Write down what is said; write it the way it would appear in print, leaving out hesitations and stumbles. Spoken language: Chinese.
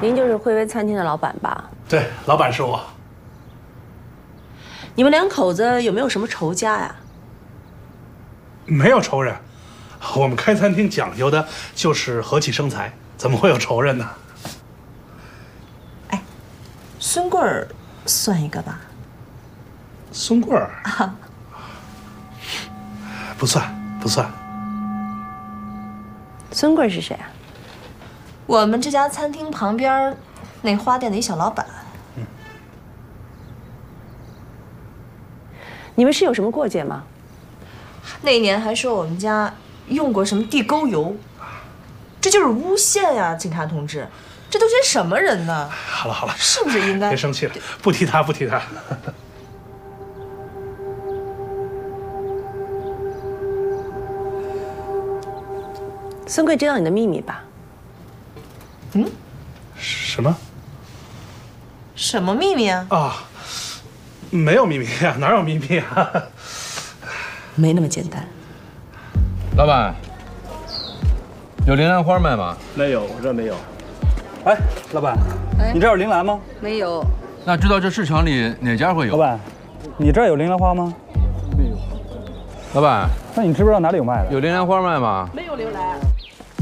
您就是惠威餐厅的老板吧？ 对，老板是我。 你们两口子有没有什么仇家呀？ 没有仇人，我们开餐厅讲究的就是和气生财，怎么会有仇人呢？ 哎，孙贵儿算一个吧。 孙贵儿啊，不算不算。 孙贵是谁啊？ 我们这家餐厅旁边那花店的一小老板。 你们是有什么过节吗？ 那年还说我们家用过什么地沟油，这就是诬陷呀，警察同志，这都些什么人呢？ 好了好了， 是不是应该别生气了，不提他不提他。 孙贵知道你的秘密吧？ 嗯？ 什么？ 什么秘密啊？ 啊，没有秘密啊，哪有秘密啊？ 没那么简单。 老板，有铃兰花卖吗？ 没有，我这没有。哎，老板，你这儿有铃兰吗？ 没有。 那知道这市场里哪家会有？ 老板，你这儿有铃兰花吗？ 没有。老板， 那你知不知道哪里有卖的？ 有铃兰花卖吗？ 没有铃兰。